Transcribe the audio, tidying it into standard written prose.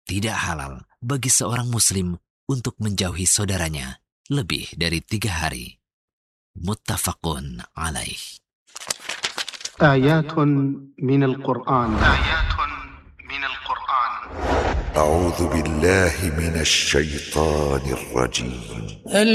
tidak halal bagi seorang muslim untuk menjauhi saudaranya lebih dari 3 hari. Muttafaqun alaih. Ayatun minal Qur'an. أعوذ بالله من الشيطان الرجيم